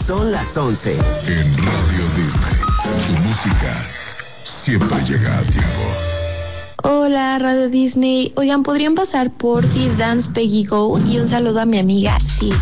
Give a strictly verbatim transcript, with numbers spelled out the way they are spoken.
Son las once. En Radio Disney, tu música siempre llega a tiempo. Hola, Radio Disney. Oigan, ¿podrían pasar por Fizz Dance Peggy Go? Y un saludo a mi amiga Sil.